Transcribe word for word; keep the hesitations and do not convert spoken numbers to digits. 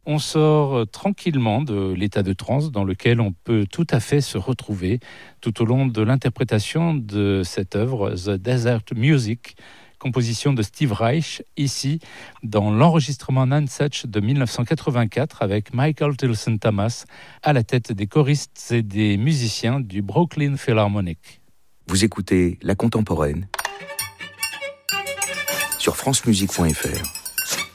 On sort tranquillement de l'état de transe dans lequel on peut tout à fait se retrouver tout au long de l'interprétation de cette œuvre, The Desert Music, composition de Steve Reich, ici dans l'enregistrement Nonesuch de dix-neuf cent quatre-vingt-quatre avec Michael Tilson Thomas à la tête des choristes et des musiciens du Brooklyn Philharmonic. Vous écoutez La Contemporaine sur francemusique point f r.